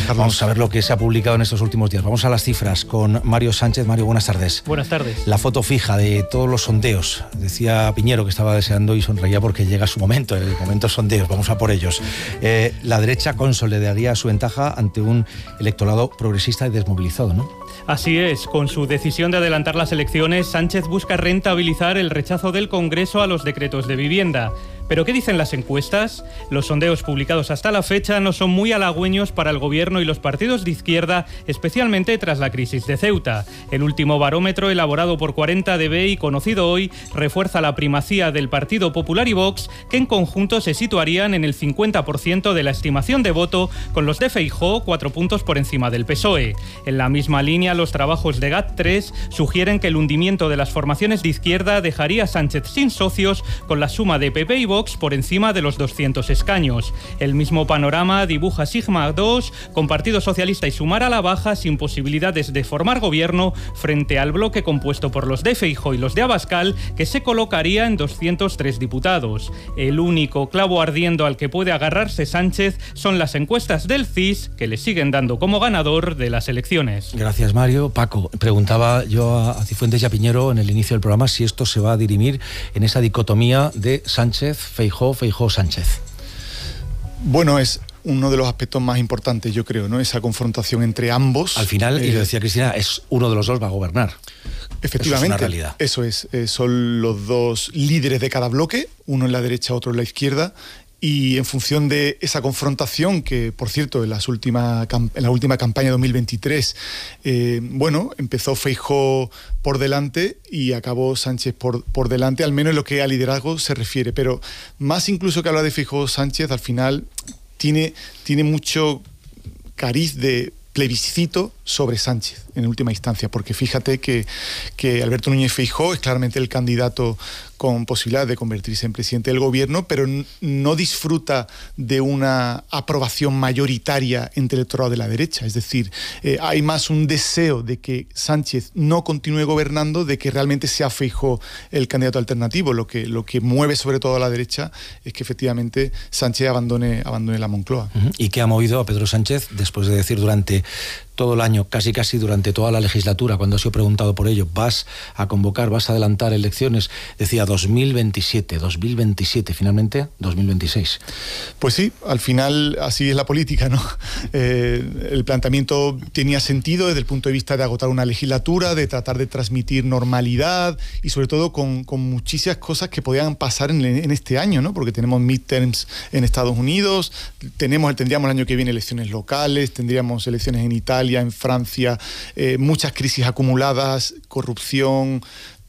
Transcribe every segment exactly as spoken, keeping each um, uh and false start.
Carlos. Vamos a ver lo que se ha publicado en estos últimos días. Vamos a las cifras con Mario Sánchez. Mario, buenas tardes. Buenas tardes. La foto fija de todos los sondeos. Decía Piñero que estaba deseando y sonreía porque llega su momento, el momento sondeos. Vamos a por ellos. Eh, la derecha consolidaría su ventaja ante un electorado progresista y desmovilizado, ¿no? Así es, con su decisión de adelantar las elecciones, Sánchez busca rentabilizar el rechazo del Congreso a los decretos de vivienda. ¿Pero qué dicen las encuestas? Los sondeos publicados hasta la fecha no son muy halagüeños para el gobierno y los partidos de izquierda, especialmente tras la crisis de Ceuta. El último barómetro, elaborado por cuarenta D B y conocido hoy, refuerza la primacía del Partido Popular y Vox, que en conjunto se situarían en el cincuenta por ciento de la estimación de voto, con los de Feijóo cuatro puntos por encima del P S O E. En la misma línea, los trabajos de G A T tres sugieren que el hundimiento de las formaciones de izquierda dejaría a Sánchez sin socios, con la suma de P P y Vox por encima de los doscientos escaños. El mismo panorama dibuja Sigma dos, con Partido Socialista y Sumar a la baja, sin posibilidades de formar gobierno, frente al bloque compuesto por los de Feijóo y los de Abascal, que se colocaría en doscientos tres diputados. El único clavo ardiendo al que puede agarrarse Sánchez son las encuestas del C I S, que le siguen dando como ganador de las elecciones. Gracias, Mario. Paco, preguntaba yo a Cifuentes y a Piñero en el inicio del programa si esto se va a dirimir en esa dicotomía de Sánchez, Feijóo, Feijóo, Sánchez. Bueno, es uno de los aspectos más importantes, yo creo, ¿no? Esa confrontación entre ambos. Al final, eh, y lo decía Cristina, es uno de los dos va a gobernar. Efectivamente, eso es una realidad. Eso es, eh, son los dos líderes de cada bloque, uno en la derecha, otro en la izquierda. Y en función de esa confrontación, que por cierto en, las última, en la última campaña dos mil veintitrés, eh, bueno, empezó Feijóo por delante y acabó Sánchez por, por delante, al menos en lo que a liderazgo se refiere. Pero más incluso que hablar de Feijóo, Sánchez al final tiene, tiene mucho cariz de plebiscito sobre Sánchez en última instancia, porque fíjate que, que Alberto Núñez Feijóo es claramente el candidato con posibilidad de convertirse en presidente del gobierno, pero no disfruta de una aprobación mayoritaria entre el electorado de la derecha. Es decir, eh, hay más un deseo de que Sánchez no continúe gobernando, de que realmente sea Feijóo el candidato alternativo. Lo que, lo que mueve sobre todo a la derecha es que efectivamente Sánchez abandone, abandone la Moncloa. Uh-huh. ¿Y qué ha movido a Pedro Sánchez después de decir durante todo el año, casi casi durante toda la legislatura, cuando ha sido preguntado por ello, vas a convocar, vas a adelantar elecciones, decía dos mil veintisiete, dos mil veintisiete, finalmente dos mil veintiséis? Pues sí, al final así es la política, ¿no? Eh, el planteamiento tenía sentido desde el punto de vista de agotar una legislatura, de tratar de transmitir normalidad y sobre todo con, con muchísimas cosas que podían pasar en, en este año, ¿no? Porque tenemos midterms en Estados Unidos, tenemos, tendríamos el año que viene elecciones locales, tendríamos elecciones en Italia, en Francia, eh, muchas crisis acumuladas, corrupción,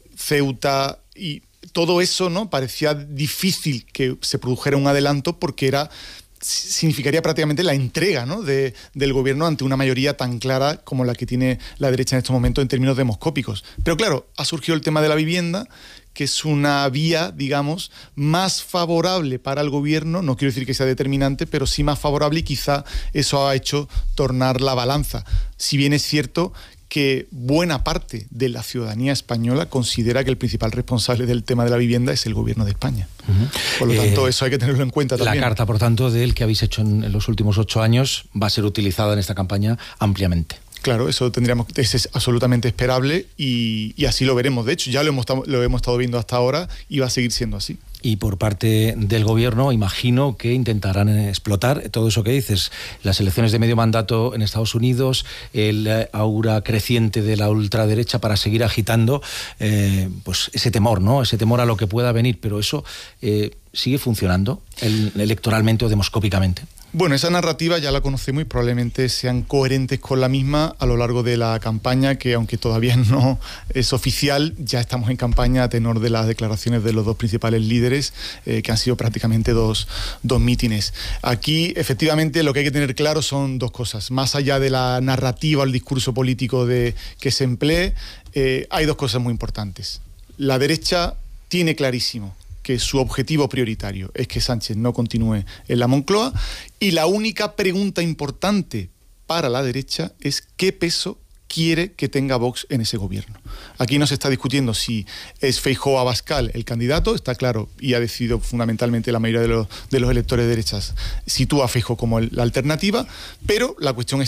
Ceuta, y todo eso, ¿no? Parecía difícil que se produjera un adelanto porque era significaría prácticamente la entrega, ¿no? de, del gobierno ante una mayoría tan clara como la que tiene la derecha en estos momentos en términos demoscópicos. Pero claro, ha surgido el tema de la vivienda, que es una vía, digamos, más favorable para el gobierno, no quiero decir que sea determinante, pero sí más favorable, y quizá eso ha hecho tornar la balanza. Si bien es cierto que buena parte de la ciudadanía española considera que el principal responsable del tema de la vivienda es el gobierno de España. Uh-huh. Por lo tanto, eh, eso hay que tenerlo en cuenta también. La carta, por tanto, del que habéis hecho en, en los últimos ocho años va a ser utilizada en esta campaña ampliamente. Claro, eso tendríamos, es absolutamente esperable y, y así lo veremos. De hecho, ya lo hemos, lo hemos estado viendo hasta ahora y va a seguir siendo así. Y por parte del gobierno, imagino que intentarán explotar todo eso que dices, las elecciones de medio mandato en Estados Unidos, el aura creciente de la ultraderecha para seguir agitando eh, pues ese temor, ¿no? Ese temor a lo que pueda venir, pero eso eh, sigue funcionando el, electoralmente o demoscópicamente. Bueno, esa narrativa ya la conocemos y probablemente sean coherentes con la misma a lo largo de la campaña, que aunque todavía no es oficial, ya estamos en campaña a tenor de las declaraciones de los dos principales líderes, eh, que han sido prácticamente dos, dos mítines. Aquí, efectivamente, lo que hay que tener claro son dos cosas. Más allá de la narrativa o el discurso político de, que se emplee, eh, hay dos cosas muy importantes. La derecha tiene clarísimo que su objetivo prioritario es que Sánchez no continúe en la Moncloa, y la única pregunta importante para la derecha es qué peso quiere que tenga Vox en ese gobierno. Aquí no se está discutiendo si es Feijóo Abascal el candidato, está claro, y ha decidido fundamentalmente la mayoría de los, de los electores de derechas, sitúa a Feijóo como el, la alternativa, pero la cuestión es